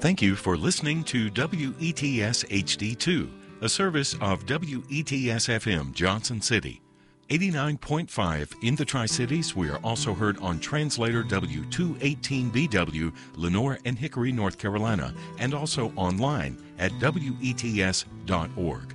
Thank you for listening to WETS HD2, a service of WETS FM Johnson City. 89.5 in the Tri-Cities. We are also heard on translator W218BW, Lenore and Hickory, North Carolina, and also online at WETS.org.